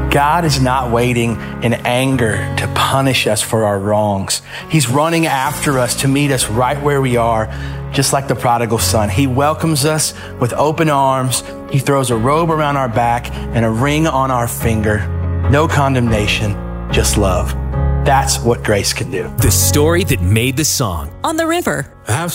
God is not waiting in anger to punish us for our wrongs. He's running after us to meet us right where we are, just like the prodigal son. He welcomes us with open arms. He throws a robe around our back and a ring on our finger. No condemnation, just love. That's what grace can do. The story that made the song. On the river. Have